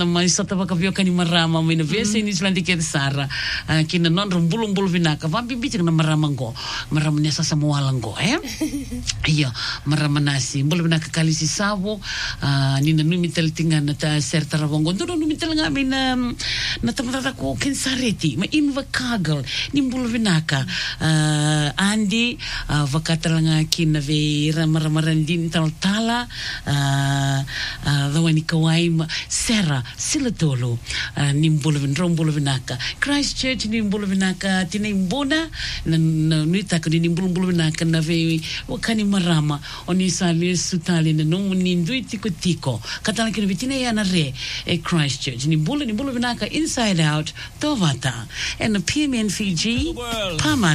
Mas só tava com a marama, mas não vê se início lá de que Sara, que não rumbulum vinaka, vai bibic na maramango, nessa samualango, Iya, maramanasi, bulu vinaka kali si sabo, ni na numitel tinga na ta certa ravongo, no numitel nga na tamata ko kensareti, ma inva kagal, ni bulu vinaka, Andi, vakatala nga kinave ramaramandin tala, dawani kawai Sarah sila tolo nimbolo vinaka Christchurch nimbolo vinaka tinimbona na nuita ko nimbolo vinaka na ve wakani marama oni sali sutali na no nindui tiko katala kina vitina yana re Christchurch nimbolo vinaka inside out tovata and the PMN Fiji Pama